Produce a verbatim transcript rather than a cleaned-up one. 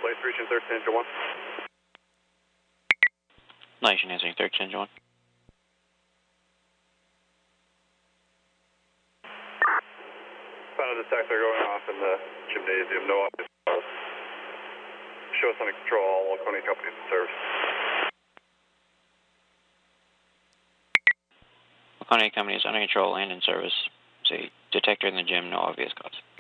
Place region thirteen engine one. Nation answering thirteen engine one. Found a detector going off in the gymnasium. No obvious cause. Show us under control. All Laconia companies in service. Laconia company is under control and in service. See detector in the gym, no obvious cause.